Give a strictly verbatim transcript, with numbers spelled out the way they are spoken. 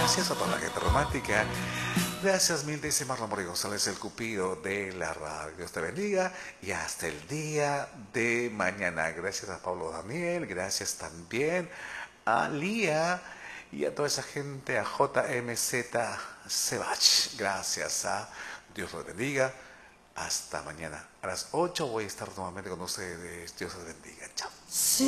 gracias a toda la gente romántica. Gracias mil, dice Marlon Moreno González, el cupido de la radio. Dios te bendiga y hasta el día de mañana. Gracias a Pablo Daniel, gracias también a Lía y a toda esa gente, a J M Z Sebach. Gracias a Dios los bendiga. Hasta mañana. A las ocho voy a estar nuevamente con ustedes. Dios los bendiga. Chao.